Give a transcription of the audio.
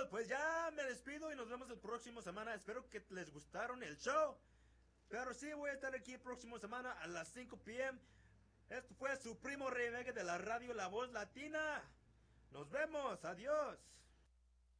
amigos, pues ya me despido y nos vemos el próximo semana. Espero que les gustaron el show. Pero sí, voy a estar aquí el próximo semana a las 5 p.m. Esto fue su primo Remega de la radio La Voz Latina. Nos vemos, adiós.